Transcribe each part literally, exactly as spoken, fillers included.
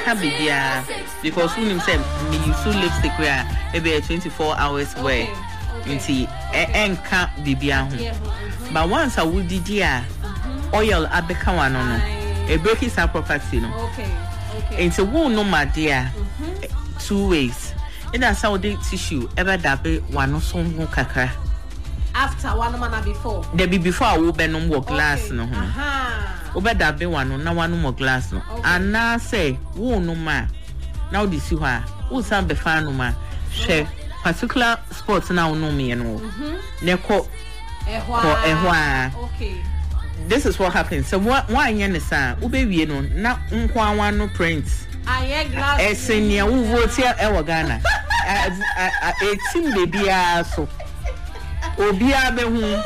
enka bibia because when him say me use lipstick where maybe twenty-four hours wear nti enka bibia ho but once I would did ya oil abeka wano no e break his property no okay okay nti wo no ma dia two ways ina how the tissue ever dabe wano so ho kakra after one man before there be before I will be no more glass no ho aha obeda be wano na wano more glass no and na say wo no ma now this you ha wo san be fa no ma hwe particular sports na wo no me no ne ko ehwa ehwa okay this is what happens so one one yen sa ubewie no na nkwa wan no print aye glass esenia wo vote e wo Ghana eighteen baby so obia be hu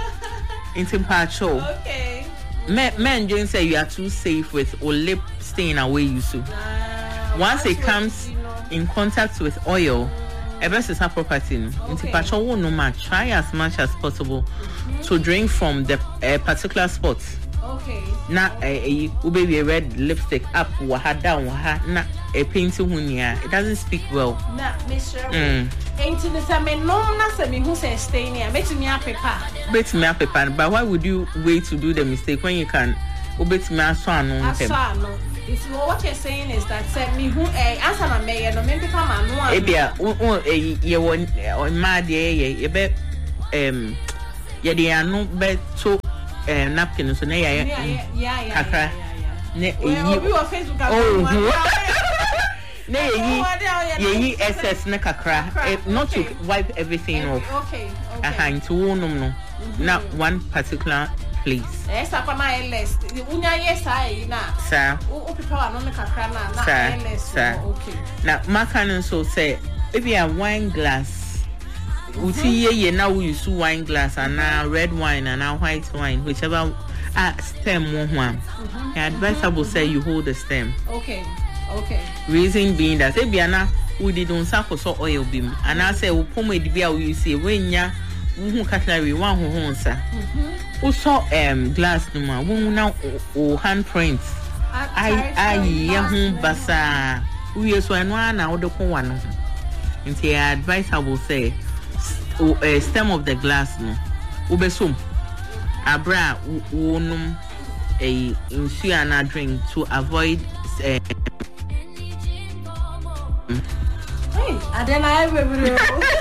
intimpacho okay men men don't say you are too safe with or lip stain away you so uh, once it comes you know, in contact with oil Ebes is her property. Intimpacho wo no ma try as much as possible mm-hmm. to drink from the uh, particular spot. Okay. Na eh ube we red lipstick up wa ha down wa ha na e painting hunia. It doesn't speak well. Na Mister Mm. Ain't in the same no na se me who say stay near. Bet me a paper. Bet me a paper. But why would you wait to do the mistake when you can ubet me aso anu ntem? Aso anu. It's what you're saying is that say me who eh answer na me no me paper man no anu. Ebia o eh ye won ma de ye ye be em ye de anu be to eh napkin so na ya yeah yeah yeah kakra ne eyi obi on Facebook oh ne eyi ye ss na kakra not to wipe everything off okay okay aha into wonum no na one particular place yes akwa less unya yes ai na sir o people wa no kakra na na less okay na maka so say if you have wine glass uti ye ye na we use wine glass and now red wine and now white wine whichever uh, stem one mm-hmm. advisable say you hold the stem okay okay reason being that say biana we didn't suffer so oil beam and I say we pomo edibia we see when ya who cutlery one who honsa mhm also um glass no ma won na o handprints I I ye hu basa we so eno na wo de ko wa no nti advisable say o uh, stem of the glass no ubesum abra wonum a insu na drink to avoid uh, hey adena everywhere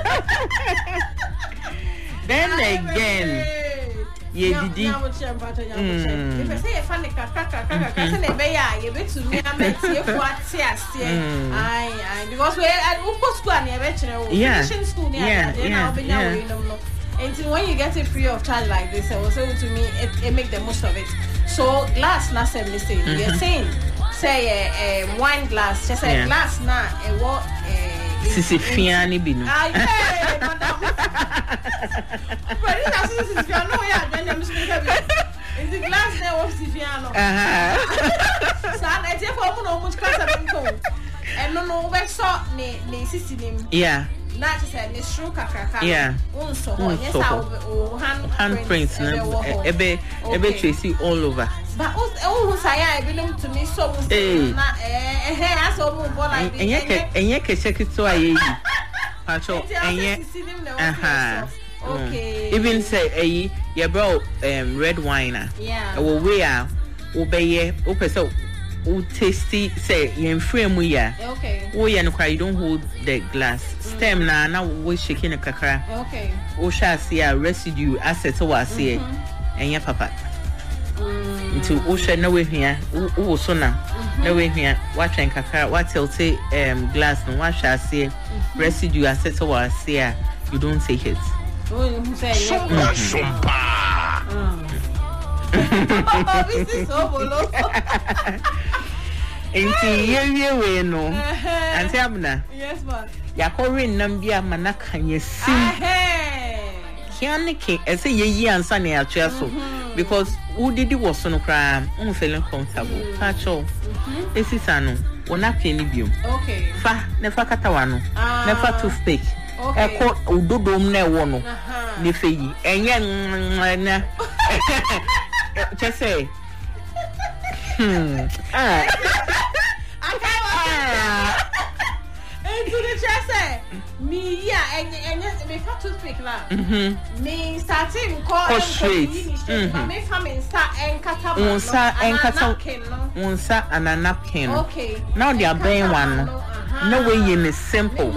then again ye didi na mo champagne ya mo champagne if say e fa ne kaka kaka kaka say na be ya ye betumi ametie fo ate ase ai ai because we we go school and e be chere o education school ne and na obenya we no no until when you get it free of charge like this I will say to me it, it make the most of it so glass na say me say you're saying say uh, wine glass just say glass na e what sisi fiani binu ai hey madam but it has sisi fiano ya then I'm speaking is the glass there of sisi fiano aha sa na tie for mo no mo kasa nko and no no we saw ne ne sisi nim yeah na just say ne shru kakaka yeah unso ho yes o hand handprints na ebe ebe tracy all over but oh say I belong to me so na eh eh aso mo bo like enye enye kese kito aye yi pacho enye aha okay even say eh ye bro um red wine yeah we we are obeye o pese o tasty say yen frame we ya okay o ye no cry you don't hold the glass stem na na we shaking kakra okay o sha see a residue asset o ase enye papa into ocean no way here o so na no way here watch and kakra what tell say um glass no what shall say residue asset o ase you don't take it oh you say Sumpa sumpa this is so bolo enti ye ye we no anti abna yes ma yakore nam bia manaka yesim eh kianike ese ye yi ansa na ya tua so because who did it was no cry I'm feeling comfortable pacho esi sano wona peni biom okay fa ne fa katawa no ne fa toothpick okay e ko udodom na e wo no ne fe yi enye na just say hmm ah toothpick na. Mhm. Me starting call straight. Mhm. Me family start enkata. Unsa enkata. Unsa and a napkin. Okay. Now they are buying one. No way in is simple.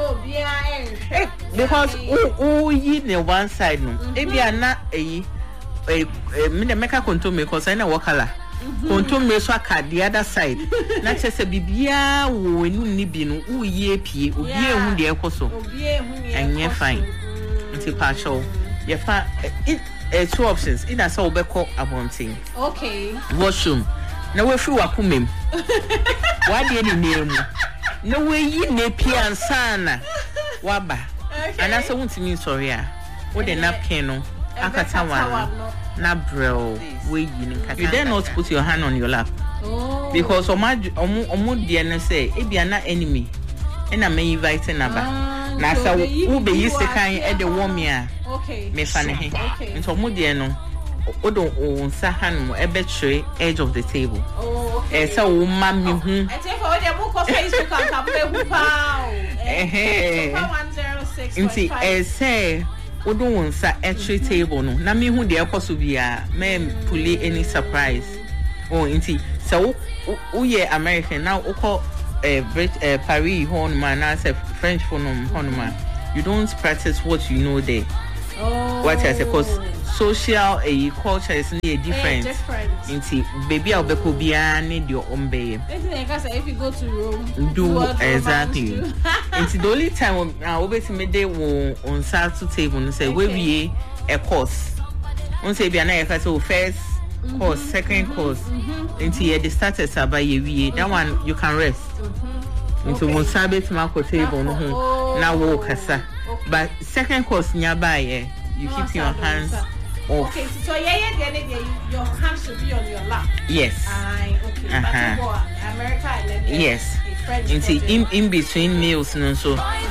Eh, because oh ye ne one side no. Ebi ana eh eh me the make a control me cause I know what color. Control me so aka the other side. Na chese bibia wo enu ni bi no wo ye pie obi ehun de ekoso. Obi ehun ye. Enye fine. Nti pa show. Ye fa eh two options. Either so obeko abonting. Okay. Washroom. Na we fi wakumem. Wa de ni nemu. No way you ne pia sana. Waba. And that's what mean sorry. What the napkin no. Akata one. Na bro. We you dare not put your hand on your lap. Oh. Because omo omo omo dear no say e bia na enemy. And I may invite naba. Na sa wo be yi sekan e de wo me a. Okay. Me fa ne he. Okay. Nto omo dear no. Odo o nsa han mo e be tray edge of the table. Oh, okay. E say wo ma me hu. E say for dem ko Facebook and ka pe hu pa o. Eh. one zero six point five. Nti e say odo wo nsa e tray table no. Na me hu de e koso bia me puli any surprise. Oh, nti so wo ye American now wo call eh uh, Paris hon man na say French for no hon man. You don't practice what you know there. Oh. What I say cause social a culture is near different. Different. Inti baby I'll be bia need your own baby. If you go to Rome, do exactly. Inti the only time I will be to me they will on Saturday table and say where we a course. On say bia na e so first course, second course. Inti the starters are by ye that one you can rest. Into one sabit marco table no na wo kasa. But second course nearby you keep your hands off. Okay, so yeah, yeah, yeah, your hands should be on your lap. Yes. Aye, okay. Uh-huh. But America and then yes. French in in between meals no so